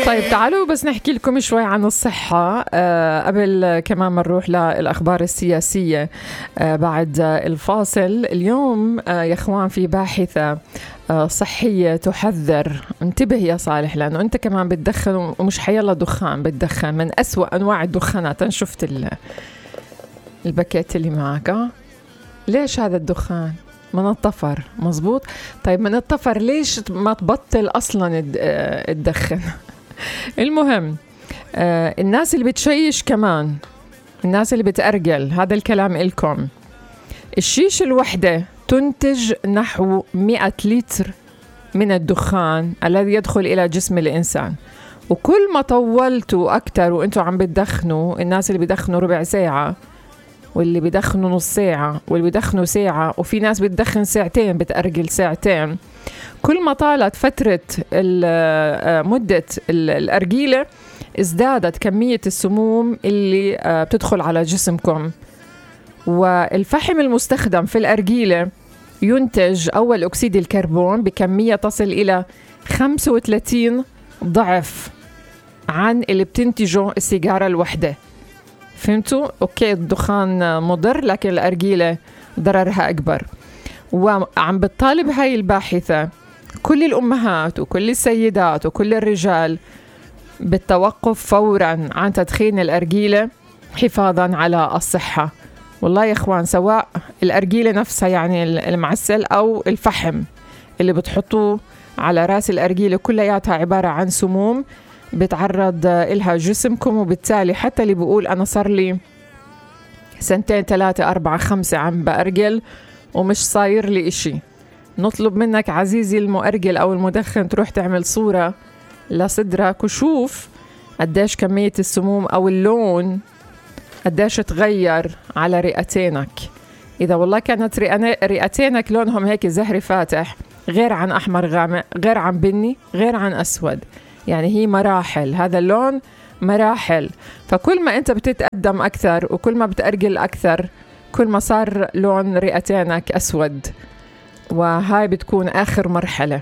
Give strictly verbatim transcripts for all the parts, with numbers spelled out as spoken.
طيب تعالوا بس نحكي لكم شوي عن الصحة آه قبل كمان ما نروح للأخبار السياسية آه بعد الفاصل. اليوم آه يا إخوان في باحثة آه صحية تحذر، انتبه يا صالح لأنه أنت كمان بتدخن، ومش حيلا دخان، بتدخن من أسوأ أنواع الدخانات. أنا شفت الباكيت اللي معك. آه؟ ليش هذا الدخان؟ من الطفر، مزبوط. طيب من الطفر ليش ما تبطل أصلا تدخن؟ المهم آه الناس اللي بتشيش كمان، الناس اللي بتأرجل، هذا الكلام إلكم. الشيش الوحدة تنتج نحو مئة لتر من الدخان الذي يدخل إلى جسم الإنسان، وكل ما طولتوا أكتر وإنتوا عم بتدخنوا، الناس اللي بيدخنوا ربع ساعة واللي بيدخنوا نص ساعة واللي بيدخنوا ساعة، وفي ناس بتدخن ساعتين بتأرجل ساعتين، كل ما طالت فترة مدة الأرجيلة ازدادت كمية السموم اللي بتدخل على جسمكم. والفحم المستخدم في الأرجيلة ينتج أول أكسيد الكربون بكمية تصل إلى خمسة وثلاثين ضعف عن اللي بتنتجه السيجارة الوحدة. فهمتوا؟ أوكي الدخان مضر، لكن الأرجيلة ضررها أكبر. وعم بتطالب هاي الباحثة كل الأمهات وكل السيدات وكل الرجال بالتوقف فوراً عن تدخين الأرجيلة حفاظاً على الصحة. والله يا إخوان، سواء الأرجيلة نفسها يعني المعسل أو الفحم اللي بتحطوه على رأس الأرجيلة، كلياتها عبارة عن سموم بتعرض إلها جسمكم. وبالتالي حتى اللي بيقول أنا صار لي سنتين ثلاثة أربعة خمسة عم بأرجل ومش صاير لي إشي، نطلب منك عزيزي المؤرجل أو المدخن تروح تعمل صورة لصدرك وشوف قديش كمية السموم أو اللون قديش تغير على رئتينك. إذا والله كانت رئتينك لونهم هيك زهري فاتح، غير عن أحمر غامق، غير عن بني، غير عن أسود، يعني هي مراحل، هذا اللون مراحل. فكل ما أنت بتتقدم أكثر وكل ما بتأرجل أكثر، كل ما صار لون رئتينك أسود، وهاي بتكون آخر مرحلة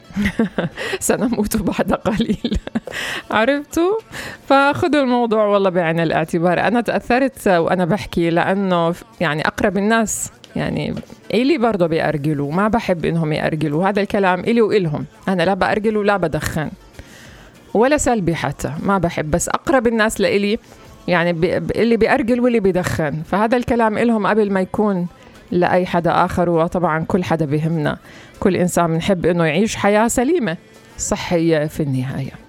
سنموت بعد قليل. عرفتوا؟ فخذوا الموضوع والله بعين الاعتبار. أنا تأثرت وأنا بحكي لأنه يعني أقرب الناس يعني إلي برضو بيأرجلوا، ما بحب إنهم يأرجلوا، هذا الكلام إلي وإلهم. أنا لا بأرجل ولا بدخن ولا سلبي حتى، ما بحب، بس أقرب الناس لإلي يعني بي اللي بيأرجل واللي بيدخن، فهذا الكلام إلهم قبل ما يكون لأي حدا آخر. وطبعا كل حدا بيهمنا، كل إنسان بنحب إنه يعيش حياة سليمة صحية في النهاية.